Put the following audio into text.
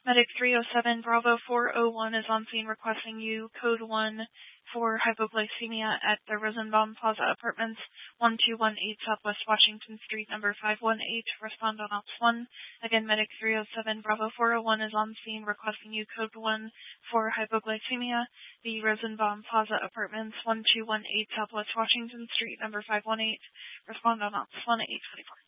Medic 307 Bravo 401 is on scene requesting you code 1 for hypoglycemia at the Rosenbaum Plaza Apartments, 1218 Southwest Washington Street, number 518. Respond on Ops 1. Again, Medic 307 Bravo 401 is on scene requesting you code 1 for hypoglycemia, the Rosenbaum Plaza Apartments, 1218 Southwest Washington Street, number 518. Respond on Ops 1 at 824.